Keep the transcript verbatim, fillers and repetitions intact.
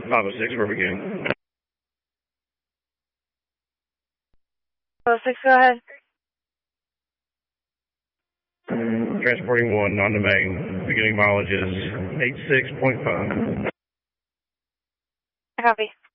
five oh six, we're beginning. five oh six, go ahead. Transporting one, non-domain. Beginning mileage is eighty-six point five. Copy.